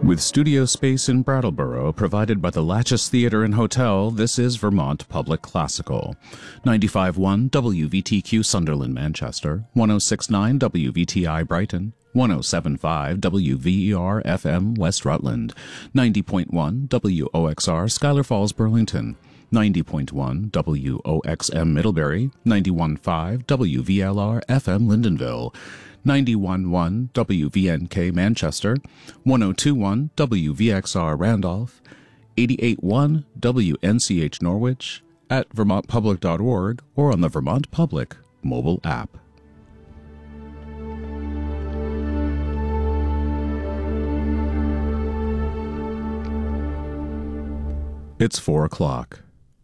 With studio space in Brattleboro provided by the Latches Theatre and Hotel, this is Vermont Public Classical. 95.1 WVTQ Sunderland, Manchester, 106.9 WVTI Brighton, 107.5 WVER FM West Rutland, 90.1 WOXR Schuyler Falls, Burlington, 90.1 WOXM Middlebury, 91.5 WVLR FM Lindenville, 91.1 WVNK Manchester, 102.1 WVXR Randolph, 88.1 WNCH Norwich, at vermontpublic.org, or on the Vermont Public mobile app. It's 4 o'clock.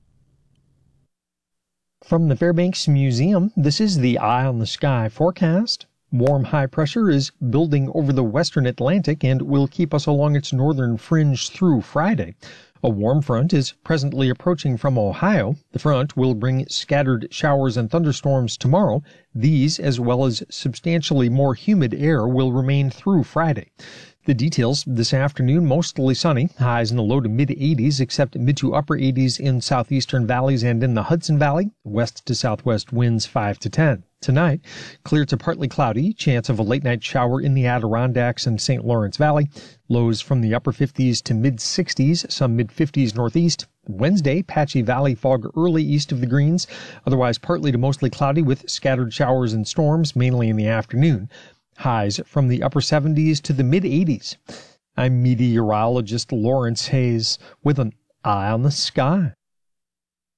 From the Fairbanks Museum, this is the Eye on the Sky forecast. Warm high pressure is building over the western Atlantic and will keep us along its northern fringe through Friday. A warm front is presently approaching from Ohio. The front will bring scattered showers and thunderstorms tomorrow. These, as well as substantially more humid air, will remain through Friday. The details this afternoon: mostly sunny, highs in the low to mid 80s, except mid to upper 80s in southeastern valleys and in the Hudson Valley. West to southwest winds 5 to 10. Tonight, clear to partly cloudy, chance of a late night shower in the Adirondacks and St. Lawrence Valley. Lows from the upper 50s to mid 60s, some mid 50s northeast. Wednesday, patchy valley fog early east of the Greens, otherwise partly to mostly cloudy with scattered showers and storms, mainly in the afternoon. Highs from the upper 70s to the mid 80s. I'm meteorologist Lawrence Hayes with an Eye on the Sky.